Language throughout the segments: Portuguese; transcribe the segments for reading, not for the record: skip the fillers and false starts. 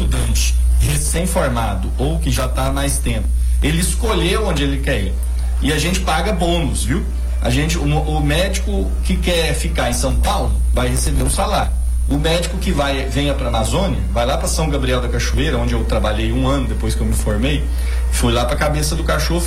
estudante recém-formado ou que já está há mais tempo, ele escolheu onde ele quer ir. E a gente paga bônus, viu? O médico que quer ficar em São Paulo vai receber um salário. O médico que venha para a Amazônia, vai lá para São Gabriel da Cachoeira, onde eu trabalhei 1 ano depois que eu me formei, fui lá para a Cabeça do Cachorro,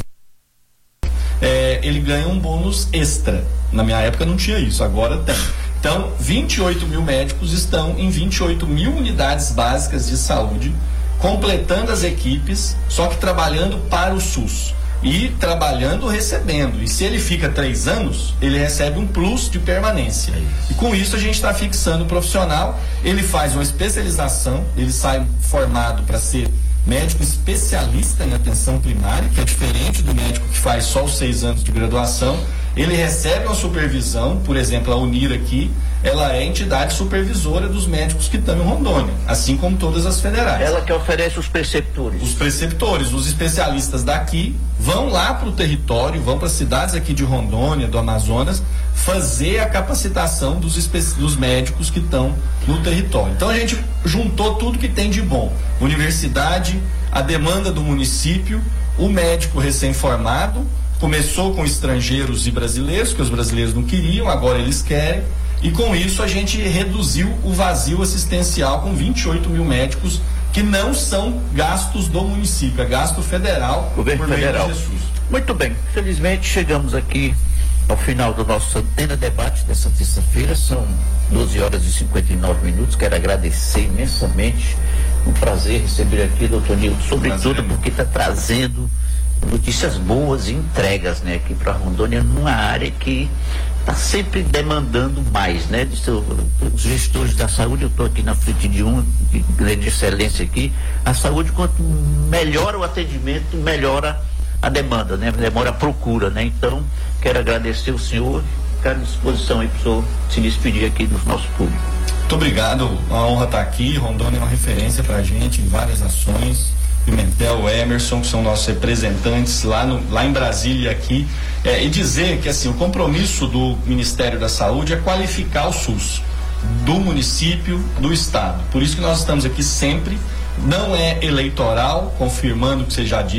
ele ganha um bônus extra. Na minha época não tinha isso, agora tem. Então, 28 mil médicos estão em 28 mil unidades básicas de saúde, completando as equipes, só que trabalhando para o SUS. E trabalhando, recebendo. E se ele fica 3 anos, ele recebe um plus de permanência. E com isso a gente está fixando o profissional, ele faz uma especialização, ele sai formado para ser médico especialista em atenção primária, que é diferente do médico que faz só os 6 anos de graduação. Ele recebe uma supervisão, por exemplo, a Unir aqui, ela é a entidade supervisora dos médicos que estão em Rondônia, assim como todas as federais. Ela que oferece os preceptores. Os preceptores, os especialistas daqui vão lá para o território, vão para as cidades aqui de Rondônia, do Amazonas, fazer a capacitação dos médicos que estão no território. Então a gente juntou tudo que tem de bom: universidade, a demanda do município, o médico recém-formado. Começou com estrangeiros e brasileiros, que os brasileiros não queriam, agora eles querem, e com isso a gente reduziu o vazio assistencial com 28 mil médicos que não são gastos do município, é gasto federal. Governo federal. Muito bem, felizmente chegamos aqui ao final do nosso Antena Debate dessa terça-feira, são 12h59. Quero agradecer imensamente, um prazer receber aqui o doutor Nilton, sobretudo porque está trazendo notícias boas e entregas, né, aqui para Rondônia, numa área que está sempre demandando mais, né, os gestores da saúde. Eu estou aqui na frente de grande excelência aqui. A saúde, quanto melhora o atendimento, melhora a demanda, né, demora a procura, né. Então, quero agradecer o senhor, ficar à disposição aí para o senhor se despedir aqui do nosso público. Muito obrigado, uma honra estar aqui. Rondônia é uma referência para a gente em várias ações. Pimentel, Emerson, que são nossos representantes lá em Brasília aqui, e dizer que assim, o compromisso do Ministério da Saúde é qualificar o SUS do município, do estado. Por isso que nós estamos aqui sempre, não é eleitoral, confirmando o que você já disse.